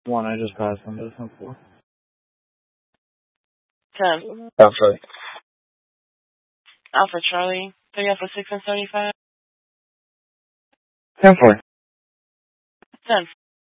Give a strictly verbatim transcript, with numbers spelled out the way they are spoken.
One, I just passed them, but it's not four. ten. Alpha. Alpha Charlie. three Alpha six and seventy-five. ten four. ten.